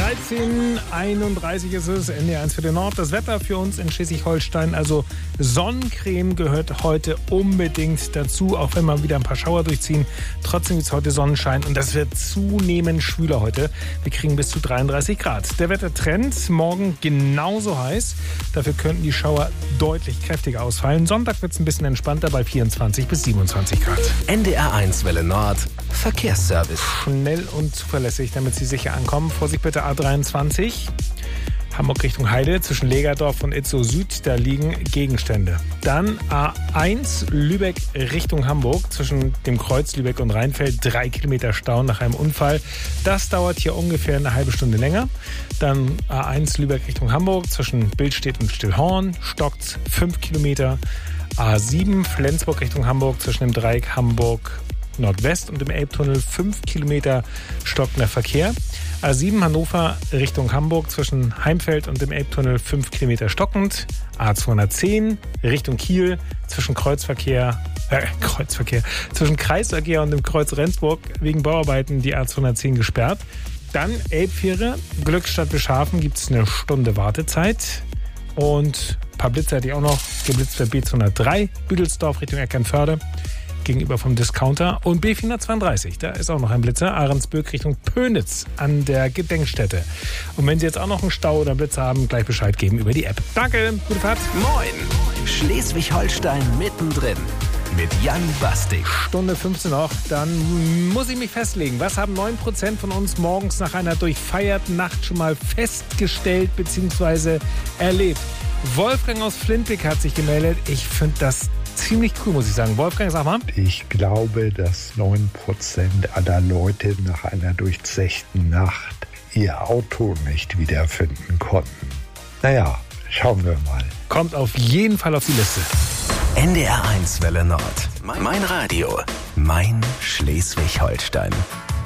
13:31 ist es, NDR1 für den Nord. Das Wetter für uns in Schleswig-Holstein, also Sonnencreme gehört heute unbedingt dazu, auch wenn mal wieder ein paar Schauer durchziehen. Trotzdem ist heute Sonnenschein und das wird zunehmend schwüler heute. Wir kriegen bis zu 33 Grad. Der Wettertrend, morgen genauso heiß. Dafür könnten die Schauer deutlich kräftiger ausfallen. Sonntag wird es ein bisschen entspannter bei 24 bis 27 Grad. NDR1 Welle Nord, Verkehrsservice. Schnell und zuverlässig, damit Sie sicher ankommen. Vorsicht bitte A23. Hamburg Richtung Heide, zwischen Legerdorf und Itzehoe Süd, da liegen Gegenstände. Dann A1 Lübeck Richtung Hamburg, zwischen dem Kreuz Lübeck und Rheinfeld, 3 Kilometer Stau nach einem Unfall. Das dauert hier ungefähr eine halbe Stunde länger. Dann A1 Lübeck Richtung Hamburg, zwischen Billstedt und Stillhorn, stockt 5 Kilometer. A7 Flensburg Richtung Hamburg, zwischen dem Dreieck Hamburg Nordwest und im Elbtunnel 5 Kilometer stockender Verkehr. A7 Hannover Richtung Hamburg, zwischen Heimfeld und dem Elbtunnel 5 Kilometer stockend. A210 Richtung Kiel, zwischen zwischen Kreisverkehr und dem Kreuz Rendsburg wegen Bauarbeiten die A210 gesperrt. Dann Elbfähre, Glückstadt Bischhafen gibt es eine Stunde Wartezeit. Und ein paar Blitze hatte ich auch noch. Geblitzt der B203 Büdelsdorf Richtung Eckernförde gegenüber vom Discounter. Und B432, da ist auch noch ein Blitzer, Ahrensböck Richtung Pönitz an der Gedenkstätte. Und wenn Sie jetzt auch noch einen Stau oder Blitzer haben, gleich Bescheid geben über die App. Danke, gute Fahrt. Moin, Schleswig-Holstein mittendrin mit Jan Bastik. Stunde 15 noch, dann muss ich mich festlegen. Was haben 9% von uns morgens nach einer durchfeierten Nacht schon mal festgestellt bzw. erlebt? Wolfgang aus Flintwick hat sich gemeldet. Ich finde das ziemlich cool, muss ich sagen. Wolfgang, sag mal. Ich glaube, dass 9% aller Leute nach einer durchzechten Nacht ihr Auto nicht wiederfinden konnten. Naja, schauen wir mal. Kommt auf jeden Fall auf die Liste. NDR1 Welle Nord. Mein Radio. Mein Schleswig-Holstein.